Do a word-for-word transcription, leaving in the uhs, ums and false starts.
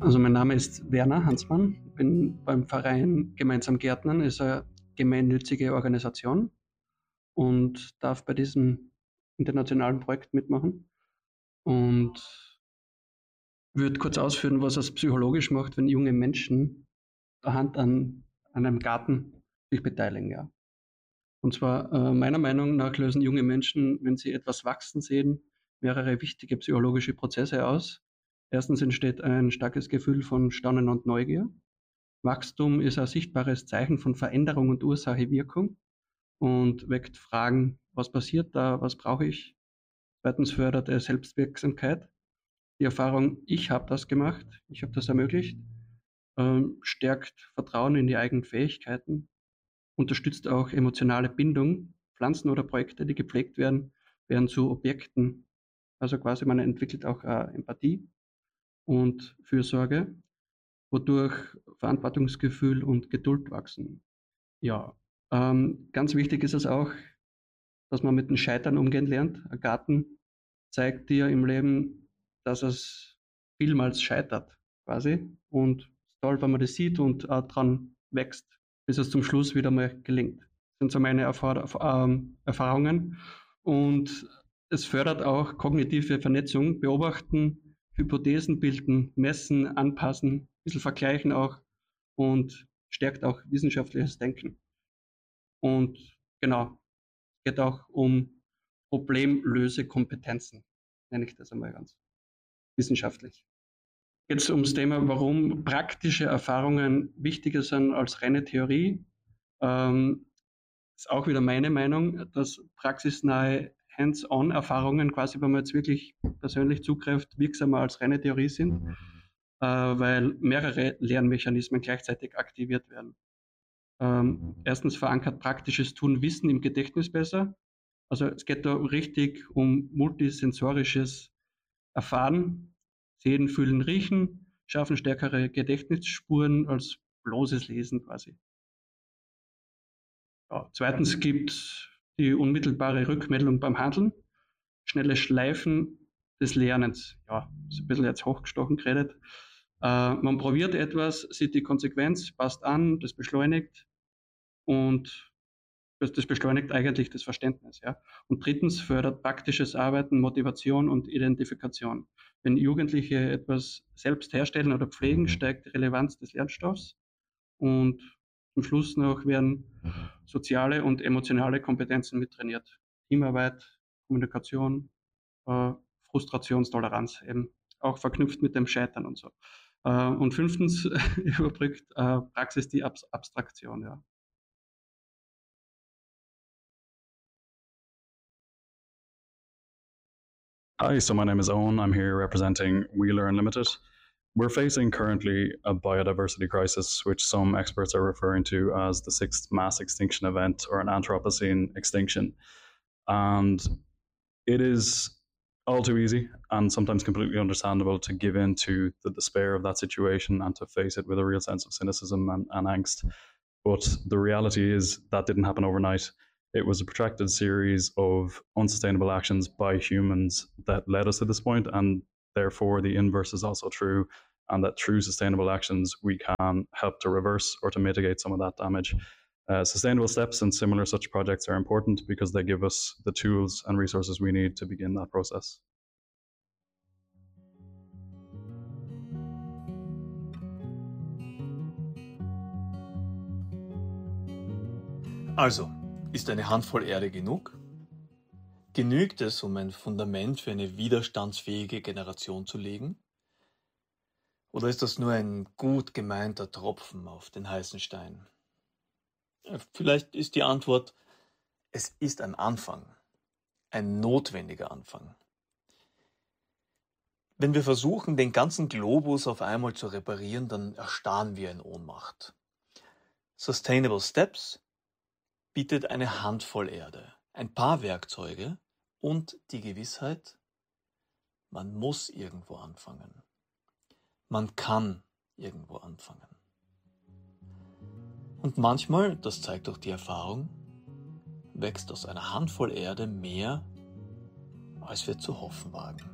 Also mein Name ist Werner Hansmann, bin beim Verein Gemeinsam Gärtnern, ist eine gemeinnützige Organisation und darf bei diesem internationalen Projekt mitmachen und würde kurz ausführen, was es psychologisch macht, wenn junge Menschen der Hand an, an einem Garten sich beteiligen. Ja. Und zwar äh, meiner Meinung nach lösen junge Menschen, wenn sie etwas wachsen sehen, mehrere wichtige psychologische Prozesse aus. Erstens entsteht ein starkes Gefühl von Staunen und Neugier. Wachstum ist ein sichtbares Zeichen von Veränderung und Ursache-Wirkung und weckt Fragen, was passiert da, was brauche ich? Zweitens fördert er Selbstwirksamkeit. Die Erfahrung, ich habe das gemacht, ich habe das ermöglicht, ähm, stärkt Vertrauen in die eigenen Fähigkeiten, unterstützt auch emotionale Bindung. Pflanzen oder Projekte, die gepflegt werden, werden zu Objekten. Also quasi man entwickelt auch äh, Empathie und Fürsorge, wodurch Verantwortungsgefühl und Geduld wachsen. Ja, ähm, ganz wichtig ist es auch, dass man mit dem Scheitern umgehen lernt. Ein Garten zeigt dir im Leben, dass es vielmals scheitert, quasi. Und es ist toll, wenn man das sieht und auch dran wächst, bis es zum Schluss wieder mal gelingt. Das sind so meine Erfahr ähm, Erfahrungen. Und es fördert auch kognitive Vernetzung, beobachten, Hypothesen bilden, messen, anpassen, ein bisschen vergleichen auch und stärkt auch wissenschaftliches Denken. Und genau, es geht auch um Problemlösekompetenzen, nenne ich das einmal ganz wissenschaftlich. Jetzt ums Thema, warum praktische Erfahrungen wichtiger sind als reine Theorie. Ähm, ist auch wieder meine Meinung, dass praxisnahe Hands-on-Erfahrungen, quasi wenn man jetzt wirklich persönlich zugreift, wirksamer als reine Theorie sind, äh, weil mehrere Lernmechanismen gleichzeitig aktiviert werden. Ähm, erstens verankert praktisches Tun Wissen im Gedächtnis besser. Also es geht da richtig um multisensorisches Erfahren, Sehen, Fühlen, Riechen, schaffen stärkere Gedächtnisspuren als bloßes Lesen quasi. Ja, zweitens gibt die unmittelbare Rückmeldung beim Handeln, schnelle Schleifen des Lernens. Ja, ist ein bisschen jetzt hochgestochen geredet. Äh, man probiert etwas, sieht die Konsequenz, passt an, das beschleunigt und das, das beschleunigt eigentlich das Verständnis. Ja. Und drittens fördert praktisches Arbeiten, Motivation und Identifikation. Wenn Jugendliche etwas selbst herstellen oder pflegen, steigt die Relevanz des Lernstoffs und zum Schluss noch werden soziale und emotionale Kompetenzen mittrainiert. Teamarbeit, Kommunikation, äh, Frustrationstoleranz eben, auch verknüpft mit dem Scheitern und so. Äh, und fünftens überbrückt äh, Praxis die Abs Abstraktion. Ja. Hi, so my name is Owen. I'm here representing Wheeler Unlimited. We're facing currently a biodiversity crisis, which some experts are referring to as the sixth mass extinction event or an Anthropocene extinction. And it is all too easy and sometimes completely understandable to give in to the despair of that situation and to face it with a real sense of cynicism and, and angst. But the reality is that didn't happen overnight. It was a protracted series of unsustainable actions by humans that led us to this point, and therefore the inverse is also true, and that through sustainable actions we can help to reverse or to mitigate some of that damage. Uh, sustainable steps and similar such projects are important because they give us the tools and resources we need to begin that process. Also, ist eine Handvoll Erde genug? Genügt es, um ein Fundament für eine widerstandsfähige Generation zu legen? Oder ist das nur ein gut gemeinter Tropfen auf den heißen Stein? Vielleicht ist die Antwort, es ist ein Anfang, ein notwendiger Anfang. Wenn wir versuchen, den ganzen Globus auf einmal zu reparieren, dann erstarren wir in Ohnmacht. Sustainable Steps bietet eine Handvoll Erde, ein paar Werkzeuge und die Gewissheit, man muss irgendwo anfangen. Man kann irgendwo anfangen. Und manchmal, das zeigt auch die Erfahrung, wächst aus einer Handvoll Erde mehr, als wir zu hoffen wagen.